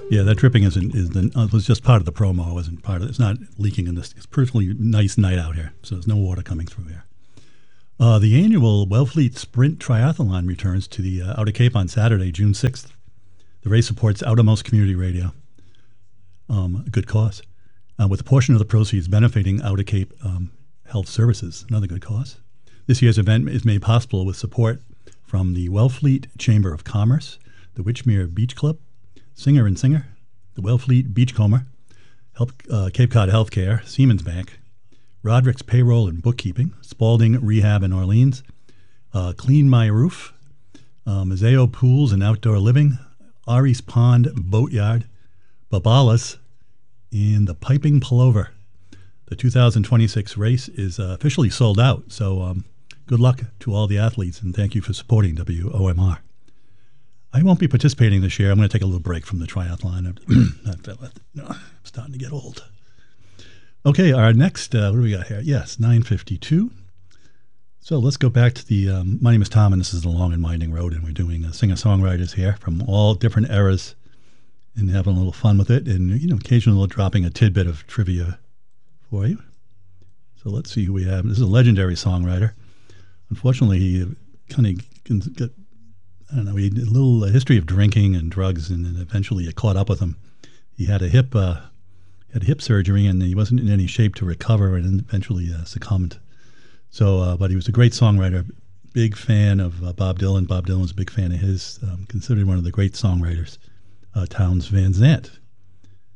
Yeah, that dripping was just part of the promo. It wasn't part of it. It's not leaking in this. It's a perfectly nice night out here, so there's no water coming through here. The annual Wellfleet Sprint Triathlon returns to the Outer Cape on Saturday, June 6th. The race supports Outermost Community Radio, a good cause, with a portion of the proceeds benefiting Outer Cape Health Services, another good cause. This year's event is made possible with support from the Wellfleet Chamber of Commerce, the Witchmere Beach Club, Singer and Singer, the Wellfleet Beachcomber, Cape Cod Healthcare, Siemens Bank, Roderick's Payroll and Bookkeeping, Spalding Rehab in Orleans, Clean My Roof, Mazeo Pools and Outdoor Living, Ari's Pond Boatyard, Babalas, and the Piping Pullover. The 2026 race is officially sold out, so good luck to all the athletes, and thank you for supporting WOMR. I won't be participating this year. I'm going to take a little break from the triathlon. I'm starting to get old. Okay, our next, what do we got here? Yes, 9:52. So let's go back to the, my name is Tom, and this is The Long and Winding Road, and we're doing singer-songwriters here from all different eras and having a little fun with it, and, occasionally dropping a tidbit of trivia for you. So let's see who we have. This is a legendary songwriter. Unfortunately, he kind of got, he had a little history of drinking and drugs, and then eventually it caught up with him. He had a hip surgery, and he wasn't in any shape to recover, and eventually succumbed. So, but he was a great songwriter, big fan of Bob Dylan. Bob Dylan was a big fan of his, considered one of the great songwriters, Townes Van Zandt.